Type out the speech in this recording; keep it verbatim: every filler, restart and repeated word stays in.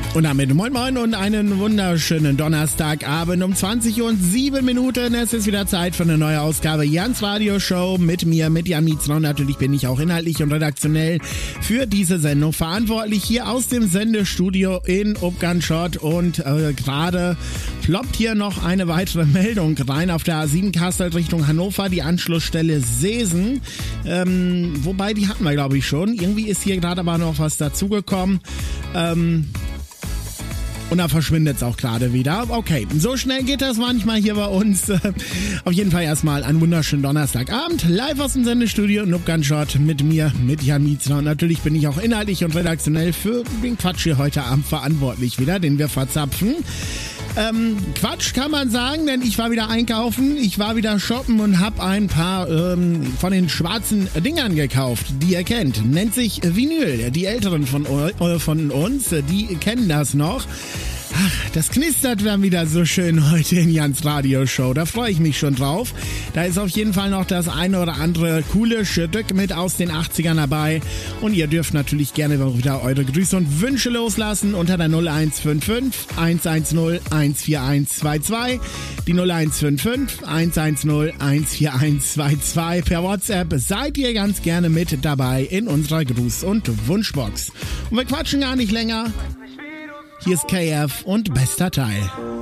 Und damit moin moin und einen wunderschönen Donnerstagabend um zwanzig und sieben Minuten. Es ist wieder Zeit für eine neue Ausgabe Jans Radio Show mit mir, mit Jan Mietzner. Und natürlich bin ich auch inhaltlich und redaktionell für diese Sendung verantwortlich hier aus dem Sendestudio in Upganschott. Und äh, gerade ploppt hier noch eine weitere Meldung rein auf der A sieben Kassel Richtung Hannover, die Anschlussstelle Seesen. Ähm, wobei, die hatten wir glaube ich schon. Irgendwie ist hier gerade aber noch was dazugekommen. Ähm... Und da verschwindet es auch gerade wieder. Okay, so schnell geht das manchmal hier bei uns. Auf jeden Fall erstmal einen wunderschönen Donnerstagabend. Live aus dem Sendestudio in Upganschott mit mir, mit Jan Mietzner. Und natürlich bin ich auch inhaltlich und redaktionell für den Quatsch hier heute Abend verantwortlich wieder, den wir verzapfen. Ähm, Quatsch kann man sagen, denn ich war wieder einkaufen, ich war wieder shoppen und habe ein paar ähm, von den schwarzen Dingern gekauft, die ihr kennt. Nennt sich Vinyl. Die Älteren von, äh, von uns, die kennen das noch. Ach, das knistert dann wieder so schön heute in Jans Radio Show. Da freue ich mich schon drauf. Da ist auf jeden Fall noch das eine oder andere coole Stück mit aus den achtzigern dabei. Und ihr dürft natürlich gerne wieder eure Grüße und Wünsche loslassen unter der null eins fünf fünf eins eins null eins vier eins zwei zwei. Die null eins fünf fünf eins eins null eins vier eins zwei zwei. Per WhatsApp seid ihr ganz gerne mit dabei in unserer Gruß- und Wunschbox. Und wir quatschen gar nicht länger. Hier ist K F und bester Teil.